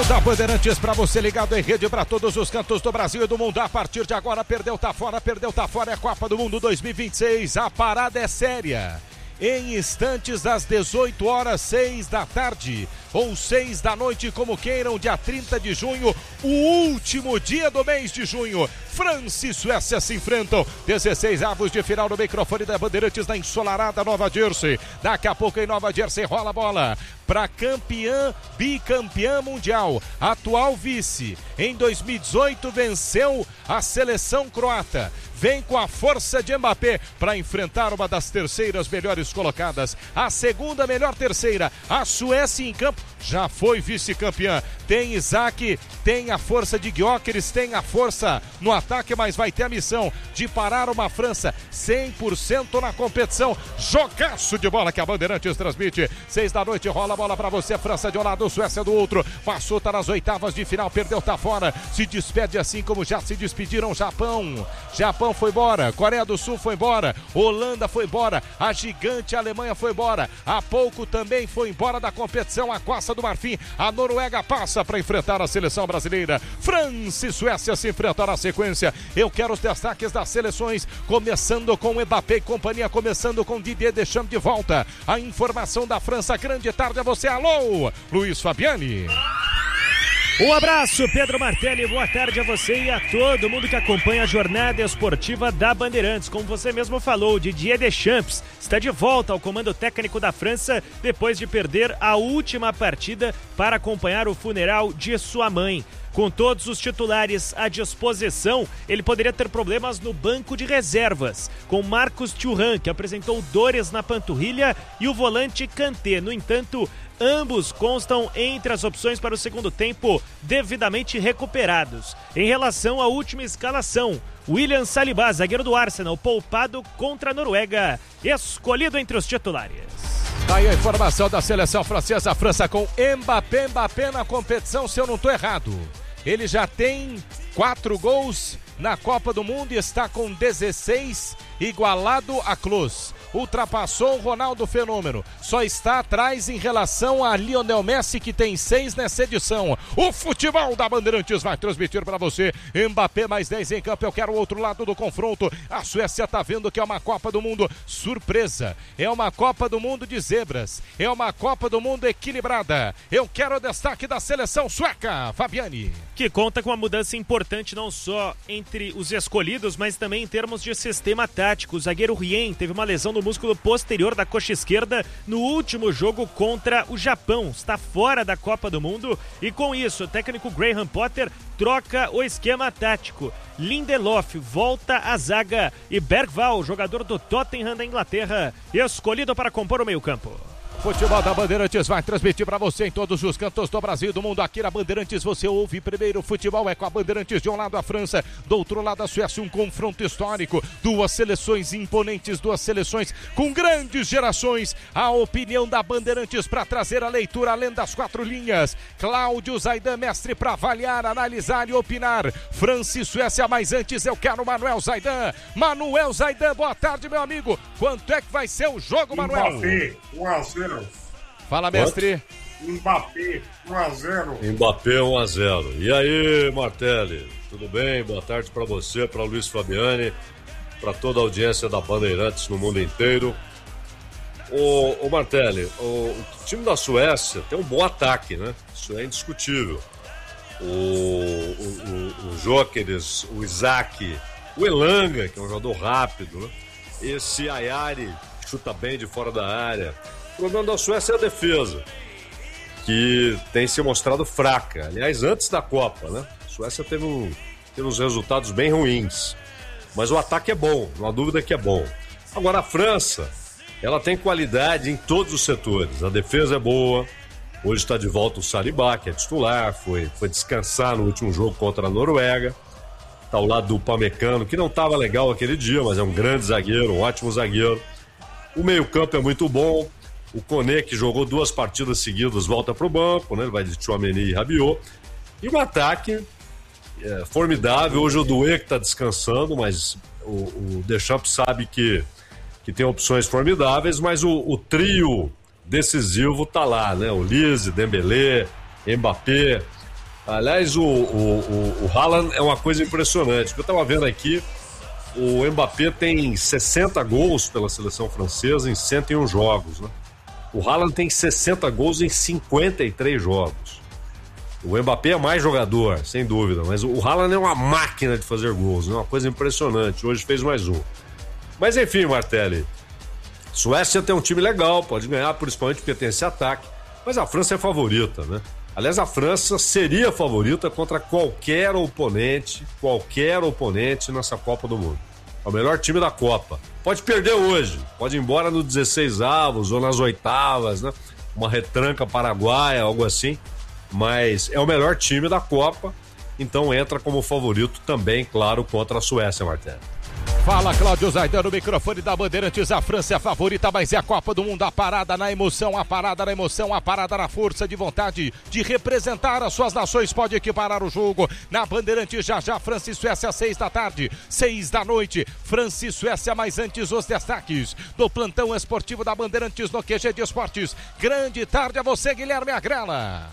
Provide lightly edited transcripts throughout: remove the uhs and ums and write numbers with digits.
da Bandeirantes para você ligado em rede para todos os cantos do Brasil e do mundo. A partir de agora, perdeu, tá fora, é a Copa do Mundo 2026. A parada é séria. Em instantes, às 18 horas, 6 da tarde ou 6 da noite, como queiram, dia 30 de junho, o último dia do mês de junho. França e Suécia se enfrentam. 16 avos de final no microfone da Bandeirantes na ensolarada Nova Jersey. Daqui a pouco em Nova Jersey rola a bola para campeã, bicampeã mundial, atual vice. Em 2018 venceu a seleção croata. Vem com a força de Mbappé para enfrentar uma das terceiras melhores colocadas. A segunda melhor terceira, a Suécia em campo, já foi vice-campeã. Tem Isaac, tem a força de Gyökeres, tem a força no ataque, mas vai ter a missão de parar uma França 100% na competição. Jogaço de bola que a Bandeirantes transmite. 6 da noite, rola a bola para você. França de um lado, Suécia do outro. Passou, tá nas oitavas de final, perdeu, tá fora. Se despede assim como já se despediram Japão foi embora, Coreia do Sul foi embora, Holanda foi embora, a gigante Alemanha foi embora, há pouco também foi embora da competição a Costa do Marfim. A Noruega passa para enfrentar a seleção brasileira. França e Suécia se enfrentam na sequência. Eu quero os destaques das seleções, começando com Mbappé e companhia, começando com Didier Deschamps de volta. A informação da França, grande tarde a você, alô, Luiz Fabiani. Um abraço, Pedro Martelli, boa tarde a você e a todo mundo que acompanha a jornada esportiva da Bandeirantes. Como você mesmo falou, Didier Deschamps está de volta ao comando técnico da França depois de perder a última partida para acompanhar o funeral de sua mãe. Com todos os titulares à disposição, ele poderia ter problemas no banco de reservas, com Marcus Thuram, que apresentou dores na panturrilha, e o volante Kanté. No entanto, ambos constam entre as opções para o segundo tempo, devidamente recuperados. Em relação à última escalação, William Saliba, zagueiro do Arsenal, poupado contra a Noruega, escolhido entre os titulares. Aí a informação da seleção francesa, a França com Mbappé na competição, se eu não estou errado. Ele já tem 4 gols na Copa do Mundo e está com 16, igualado a Klose. Ultrapassou o Ronaldo Fenômeno, só está atrás em relação a Lionel Messi, que tem 6 nessa edição. O futebol da Bandeirantes vai transmitir para você. Mbappé mais 10 em campo, eu quero o outro lado do confronto. A Suécia tá vendo que é uma Copa do Mundo surpresa, é uma Copa do Mundo de zebras, é uma Copa do Mundo equilibrada. Eu quero o destaque da seleção sueca, Fabiani, que conta com uma mudança importante não só entre os escolhidos, mas também em termos de sistema tático. O zagueiro Rien teve uma lesão no músculo posterior da coxa esquerda no último jogo contra o Japão. Está fora da Copa do Mundo e com isso o técnico Graham Potter troca o esquema tático. Lindelof volta à zaga e Bergvall, jogador do Tottenham da Inglaterra, escolhido para compor o meio-campo. Futebol da Bandeirantes vai transmitir para você em todos os cantos do Brasil e do mundo. Aqui na Bandeirantes você ouve primeiro. Futebol é com a Bandeirantes, de um lado a França, do outro lado a Suécia. Um confronto histórico, duas seleções imponentes, duas seleções com grandes gerações. A opinião da Bandeirantes para trazer a leitura além das 4 linhas. Cláudio Zaidan, mestre para avaliar, analisar e opinar. França e Suécia, mas antes eu quero Manuel Zaidan. Manuel Zaidan, boa tarde, meu amigo. Quanto é que vai ser o jogo, Manuel? Mbappé, 1-0. Fala, mestre. Mbappé, 1-0. Mbappé, 1-0. E aí, Martelli? Tudo bem? Boa tarde para você, para Luiz Fabiani, para toda a audiência da Bandeirantes no mundo inteiro. O Martelli, o time da Suécia tem um bom ataque, né? Isso é indiscutível. O Gyökeres, o Isaac, o Elanga, que é um jogador rápido, né? Esse Ayari chuta bem de fora da área. O problema da Suécia é a defesa, que tem se mostrado fraca. Aliás, antes da Copa, né? A Suécia teve uns resultados bem ruins. Mas o ataque é bom, não há dúvida que é bom. Agora, a França, ela tem qualidade em todos os setores. A defesa é boa. Hoje está de volta o Saliba, que é titular. Foi descansar no último jogo contra a Noruega. Está ao lado do Upamecano, que não estava legal aquele dia, mas é um grande zagueiro, um ótimo zagueiro. O meio-campo é muito bom. O Koné, que jogou 2 partidas seguidas, volta para o banco, né? Ele vai de Tchouaméni e Rabiot. E o ataque é formidável. Hoje o Doué que está descansando, mas o Deschamps sabe que tem opções formidáveis, mas o trio decisivo está lá, né? O Lise, Dembélé, Mbappé. Aliás, o Haaland é uma coisa impressionante. Eu estava vendo aqui, o Mbappé tem 60 gols pela seleção francesa em 101 jogos, né? O Haaland tem 60 gols em 53 jogos. O Mbappé é mais jogador, sem dúvida, mas o Haaland é uma máquina de fazer gols, né? Uma coisa impressionante. Hoje fez mais um. Mas enfim, Martelli, Suécia tem um time legal, pode ganhar, principalmente porque tem esse ataque, mas a França é favorita, né? Aliás, a França seria favorita contra qualquer oponente nessa Copa do Mundo. É o melhor time da Copa. Pode perder hoje, pode ir embora no 16avos ou nas oitavas, né? Uma retranca paraguaia, algo assim. Mas é o melhor time da Copa, então entra como favorito também, claro, contra a Suécia, Martelli. Fala, Cláudio Zaidan, no microfone da Bandeirantes. A França é a favorita, mas é a Copa do Mundo. A parada na emoção, a parada na força de vontade de representar as suas nações. Pode equiparar o jogo na Bandeirantes. Já, França e Suécia, 6 da tarde, 6 da noite. França e Suécia, mas antes os destaques do plantão esportivo da Bandeirantes no QG de Esportes. Grande tarde a você, Guilherme Agrela.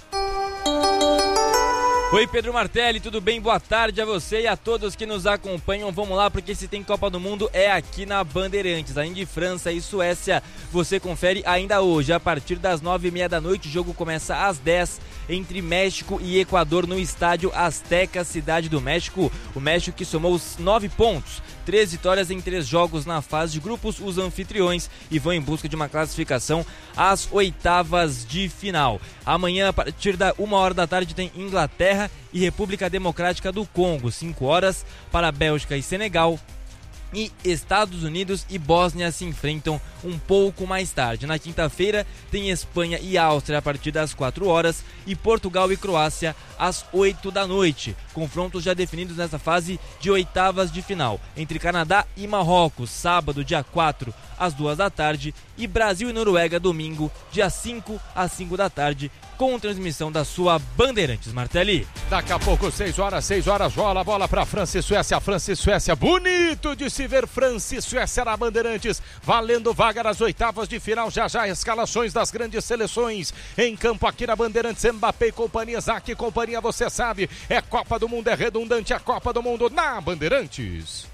Oi, Pedro Martelli, tudo bem? Boa tarde a você e a todos que nos acompanham. Vamos lá, porque se tem Copa do Mundo é aqui na Bandeirantes. Além de França e Suécia, você confere ainda hoje, a partir das 9h30 da noite. O jogo começa às 10 entre México e Equador no estádio Azteca, Cidade do México. O México que somou 9 pontos, 3 vitórias em 3 jogos na fase de grupos, os anfitriões, e vão em busca de uma classificação às oitavas de final. Amanhã, a partir da 1h da tarde, tem Inglaterra e República Democrática do Congo, 5 horas para Bélgica e Senegal. E Estados Unidos e Bósnia se enfrentam um pouco mais tarde. Na quinta-feira tem Espanha e Áustria a partir das 4 horas e Portugal e Croácia às 8 da noite. Confrontos já definidos nessa fase de oitavas de final. Entre Canadá e Marrocos, sábado, dia 4, às 2 da tarde. E Brasil e Noruega, domingo, dia 5, às 5 da tarde, com transmissão da sua Bandeirantes, Martelli. Daqui a pouco, 6 horas, rola a bola para França e Suécia, bonito de se ver França e Suécia na Bandeirantes, valendo vaga nas oitavas de final, já escalações das grandes seleções em campo aqui na Bandeirantes. Mbappé e companhia, Zac e companhia, você sabe, é Copa do Mundo, é redundante, é Copa do Mundo na Bandeirantes.